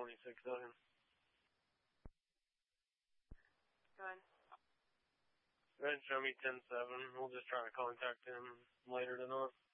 $26,000. Go ahead. Go ahead and show me 10-7. We'll just try to contact him later tonight.